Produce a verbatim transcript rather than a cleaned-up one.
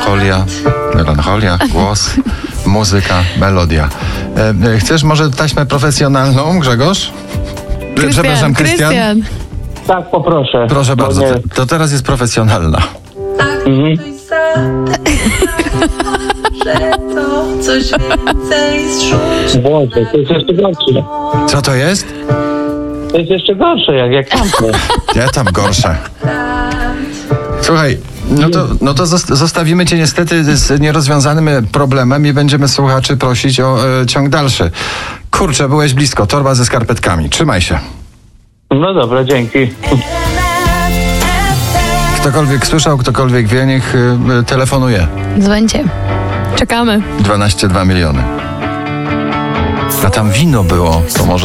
melancholia, melancholia, głos, muzyka, melodia. E, chcesz może taśmę profesjonalną, Grzegorz? Krystian, Przepraszam, Krystian. Krystian. Tak, poproszę. Proszę Bo bardzo, nie- to, to teraz jest profesjonalna. Mhm. Że to coś więcej zrzuć. Boże, to jest jeszcze gorsze. Co to jest? To jest jeszcze gorsze, jak, jak tamto. Ja tam gorsze. Słuchaj, no to, no to zos- zostawimy cię niestety z nierozwiązanym problemem i będziemy słuchaczy prosić o e, ciąg dalszy. Kurczę, byłeś blisko, torba ze skarpetkami. Trzymaj się. No dobra, dzięki. Ktokolwiek słyszał, ktokolwiek wie, niech y, telefonuje. Dzwońcie. Czekamy. dwanaście dwa miliony. A tam wino było, to może